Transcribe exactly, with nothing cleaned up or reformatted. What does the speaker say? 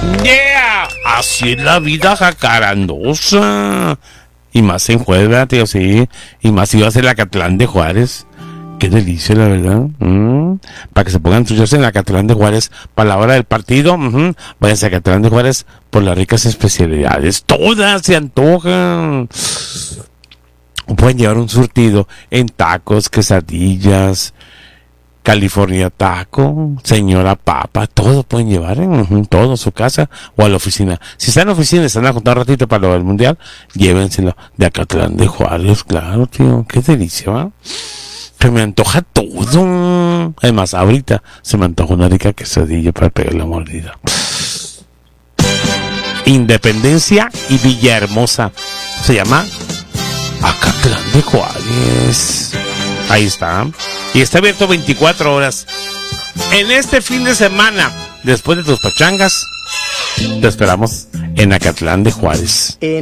Yeah, así es la vida jacarandosa. Y más en Juárez, tío, sí. Y más si vas a la Acatlán de Juárez. Qué delicia, la verdad. Mm. Para que se pongan tuyos en la Acatlán de Juárez para la hora del partido. Uh-huh. Váyanse a Acatlán de Juárez por las ricas especialidades. Todas se antojan. Pueden llevar un surtido en tacos, quesadillas, California Taco, Señora Papa, todo pueden llevar, ¿eh? Uh-huh, todo a su casa o a la oficina. Si están en la oficina y están a juntar un ratito para lo del mundial, llévenselo de Acatlán de Juárez, claro, tío, qué delicia, ¿eh? Se me antoja todo. Además, ahorita se me antoja una rica quesadilla para pegar la mordida. Independencia y Villahermosa. Se llama Acatlán de Juárez. Ahí está. Y está abierto veinticuatro horas. En este fin de semana, después de tus pachangas, te esperamos en Acatlán de Juárez.